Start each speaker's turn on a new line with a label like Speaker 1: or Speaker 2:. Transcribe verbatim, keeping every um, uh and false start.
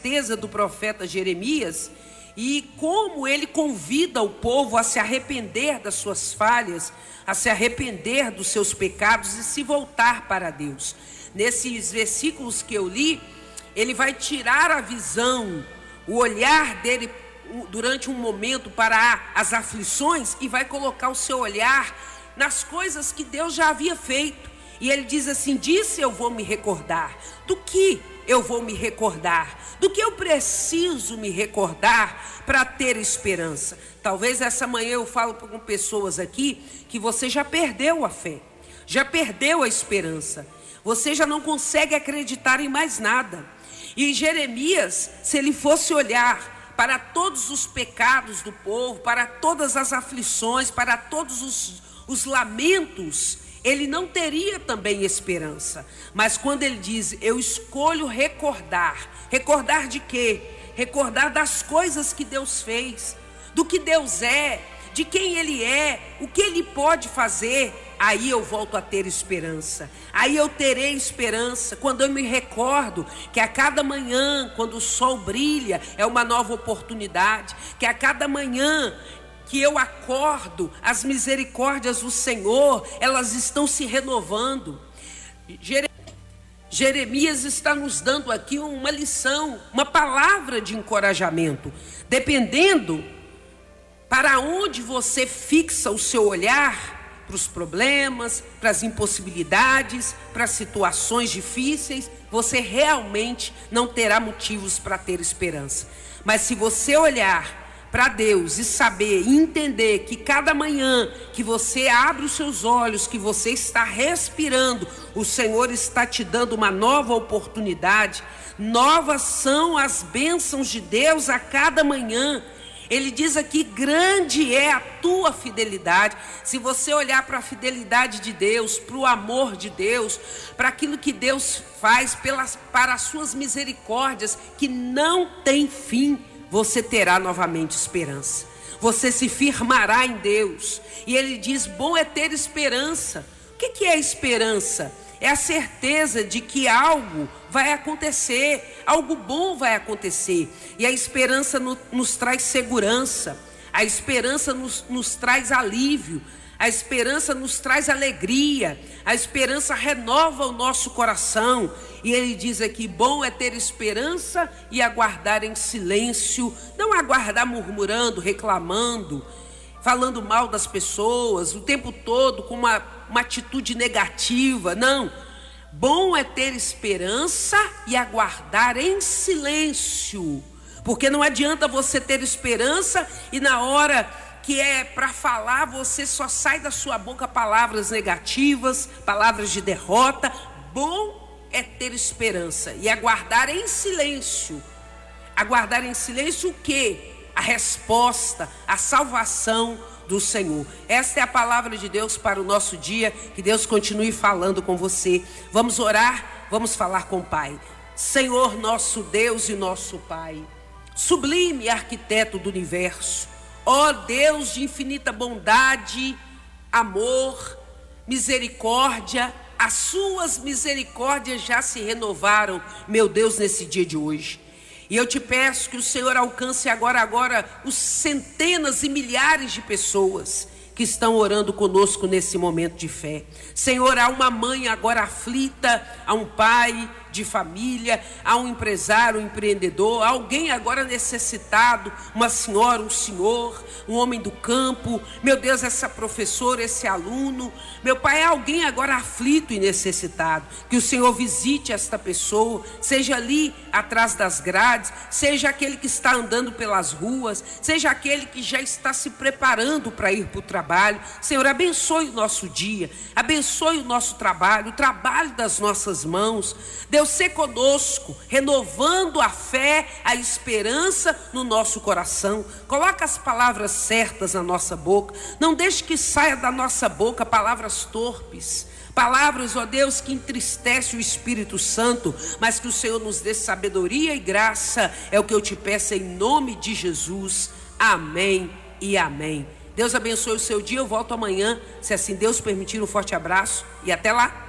Speaker 1: certeza do profeta Jeremias e como ele convida o povo a se arrepender das suas falhas, a se arrepender dos seus pecados e se voltar para Deus. Nesses versículos que eu li, ele vai tirar a visão, o olhar dele durante um momento para as aflições e vai colocar o seu olhar nas coisas que Deus já havia feito. E ele diz assim: disse eu vou me recordar. Do que eu vou me recordar? Do que eu preciso me recordar para ter esperança? Talvez essa manhã eu falo com pessoas aqui que você já perdeu a fé, já perdeu a esperança, você já não consegue acreditar em mais nada. E Jeremias, se ele fosse olhar para todos os pecados do povo, para todas as aflições, para todos os, os lamentos, ele não teria também esperança. Mas quando ele diz, eu escolho recordar, recordar de quê? Recordar das coisas que Deus fez, do que Deus é, de quem Ele é, o que Ele pode fazer, aí eu volto a ter esperança. Aí eu terei esperança quando eu me recordo que a cada manhã, quando o sol brilha, é uma nova oportunidade, que a cada manhã que eu acordo, as misericórdias do Senhor, elas estão se renovando. Jeremias está nos dando aqui uma lição, uma palavra de encorajamento. Dependendo para onde você fixa o seu olhar, para os problemas, para as impossibilidades, para as situações difíceis, você realmente não terá motivos para ter esperança. Mas se você olhar para Deus e saber e entender que cada manhã que você abre os seus olhos, que você está respirando, o Senhor está te dando uma nova oportunidade. Novas são as bênçãos de Deus a cada manhã. Ele diz aqui, grande é a tua fidelidade. Se você olhar para a fidelidade de Deus, para o amor de Deus, para aquilo que Deus faz, pelas, para as suas misericórdias, que não tem fim, você terá novamente esperança. Você se firmará em Deus. E ele diz, bom é ter esperança. O que, que é esperança? É a certeza de que algo vai acontecer, algo bom vai acontecer. E a esperança no, nos traz segurança, a esperança nos, nos traz alívio, a esperança nos traz alegria, a esperança renova o nosso coração. E ele diz aqui, bom é ter esperança e aguardar em silêncio, não aguardar murmurando, reclamando, falando mal das pessoas, o tempo todo com uma, uma atitude negativa, não. Bom é ter esperança e aguardar em silêncio, porque não adianta você ter esperança e na hora que é para falar, você só sai da sua boca palavras negativas, palavras de derrota. Bom é ter esperança e aguardar em silêncio. Aguardar em silêncio o quê? A resposta, a salvação do Senhor. Esta é a palavra de Deus para o nosso dia. Que Deus continue falando com você. Vamos orar, vamos falar com o Pai. Senhor, nosso Deus e nosso Pai, sublime arquiteto do universo, ó Deus de infinita bondade, amor, misericórdia, as suas misericórdias já se renovaram, meu Deus, nesse dia de hoje. E eu te peço que o Senhor alcance agora, agora, os centenas e milhares de pessoas que estão orando conosco nesse momento de fé. Senhor, há uma mãe agora aflita, há um pai de família, há um empresário, um empreendedor, há alguém agora necessitado, uma senhora, um senhor, um homem do campo, meu Deus, essa professora, esse aluno, meu Pai, há alguém agora aflito e necessitado, que o Senhor visite esta pessoa, seja ali atrás das grades, seja aquele que está andando pelas ruas, seja aquele que já está se preparando para ir para o trabalho. Senhor, abençoe o nosso dia, abençoe o nosso trabalho, o trabalho das nossas mãos. Deus, ser conosco, renovando a fé, a esperança no nosso coração. Coloca as palavras certas na nossa boca. Não deixe que saia da nossa boca palavras torpes, palavras, ó Deus, que entristecem o Espírito Santo, mas que o Senhor nos dê sabedoria e graça. É o que eu te peço em nome de Jesus. Amém e amém. Deus abençoe o seu dia. Eu volto amanhã, se assim Deus permitir. Um forte abraço e até lá.